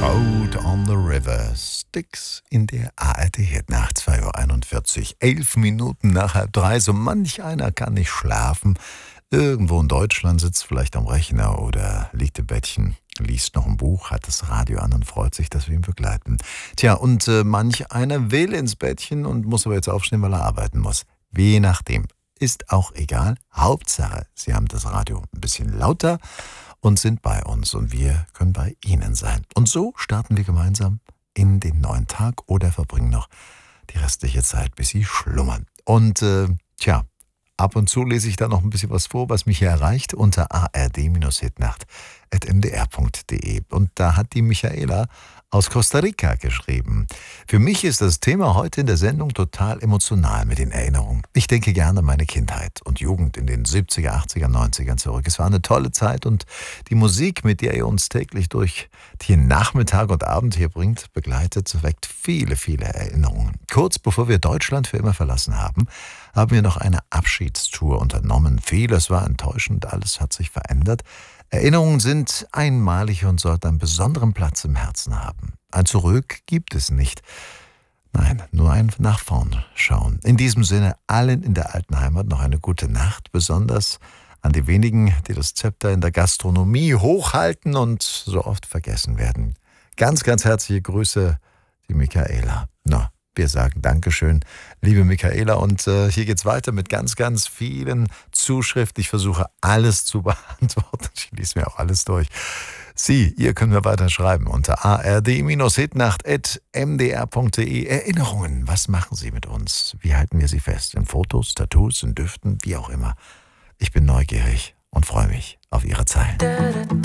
Boat on the River, Styx in der ARD nach 2:41 Uhr, 11 Minuten nach 2:30. So manch einer kann nicht schlafen. Irgendwo in Deutschland sitzt vielleicht am Rechner oder liegt im Bettchen, liest noch ein Buch, hat das Radio an und freut sich, dass wir ihn begleiten. Tja, und manch einer will ins Bettchen und muss aber jetzt aufstehen, weil er arbeiten muss. Je nachdem. Ist auch egal. Hauptsache, Sie haben das Radio ein bisschen lauter und sind bei uns und wir können bei Ihnen sein. Und so starten wir gemeinsam in den neuen Tag oder verbringen noch die restliche Zeit, bis Sie schlummern. Und ab und zu lese ich da noch ein bisschen was vor, was mich hier erreicht unter ard-hitnacht@mdr.de. Und da hat die Michaela aus Costa Rica geschrieben. Für mich ist das Thema heute in der Sendung total emotional mit den Erinnerungen. Ich denke gerne an meine Kindheit und Jugend in den 70er, 80er, 90ern zurück. Es war eine tolle Zeit und die Musik, mit der ihr uns täglich durch den Nachmittag und Abend hier bringt, begleitet, weckt viele, viele Erinnerungen. Kurz bevor wir Deutschland für immer verlassen haben wir noch eine Abschiedstour unternommen. Vieles war enttäuschend, alles hat sich verändert. Erinnerungen sind einmalig und sollten einen besonderen Platz im Herzen haben. Ein Zurück gibt es nicht. Nein, nur ein nach vorn schauen. In diesem Sinne allen in der alten Heimat noch eine gute Nacht, besonders an die wenigen, die das Zepter in der Gastronomie hochhalten und so oft vergessen werden. Ganz, ganz herzliche Grüße, die Michaela. Na, wir sagen Dankeschön, liebe Michaela. Und hier geht's weiter mit ganz, ganz vielen Zuschriften. Ich versuche alles zu beantworten. Ich lese mir auch alles durch. Ihr könnt mir weiter schreiben unter ard-hitnacht@mdr.de. Erinnerungen, was machen Sie mit uns? Wie halten wir sie fest? In Fotos, Tattoos, in Düften, wie auch immer. Ich bin neugierig und freue mich auf Ihre Zeilen.